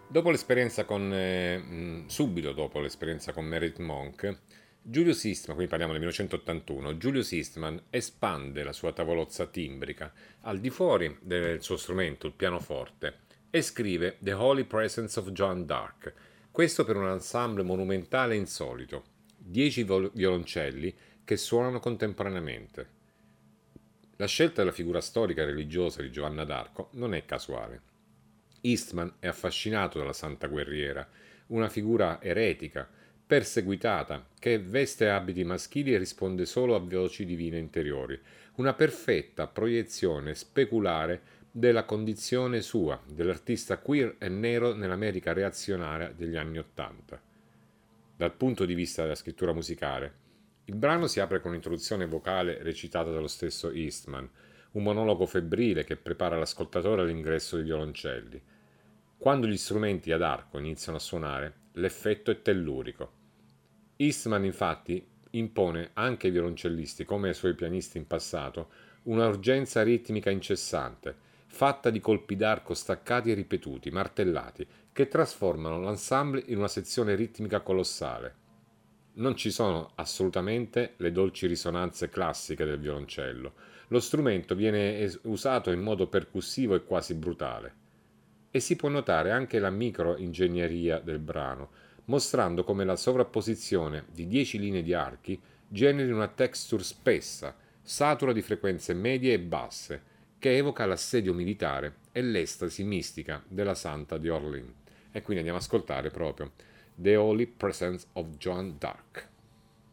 Dopo l'esperienza subito dopo l'esperienza con Meredith Monk, Julius Eastman, qui parliamo del 1981, Julius Eastman espande la sua tavolozza timbrica al di fuori del suo strumento, il pianoforte, e scrive The Holy Presence of Joan d'Arc, questo per un ensemble monumentale e insolito, 10 violoncelli che suonano contemporaneamente. La scelta della figura storica e religiosa di Giovanna d'Arco non è casuale. Eastman è affascinato dalla santa guerriera, una figura eretica, perseguitata, che veste abiti maschili e risponde solo a voci divine interiori, una perfetta proiezione speculare della condizione sua, dell'artista queer e nero nell'America reazionaria degli anni Ottanta. Dal punto di vista della scrittura musicale, il brano si apre con un'introduzione vocale recitata dallo stesso Eastman, un monologo febbrile che prepara l'ascoltatore all'ingresso dei violoncelli. Quando gli strumenti ad arco iniziano a suonare, l'effetto è tellurico. Eastman infatti impone anche ai violoncellisti, come ai suoi pianisti in passato, una urgenza ritmica incessante, fatta di colpi d'arco staccati e ripetuti, martellati, che trasformano l'ensemble in una sezione ritmica colossale. Non ci sono assolutamente le dolci risonanze classiche del violoncello. Lo strumento viene usato in modo percussivo e quasi brutale. E si può notare anche la microingegneria del brano, mostrando come la sovrapposizione di 10 linee di archi generi una texture spessa, satura di frequenze medie e basse, che evoca l'assedio militare e l'estasi mistica della santa di Orleans. E quindi andiamo ad ascoltare proprio The Holy Presence of Joan d'Arc.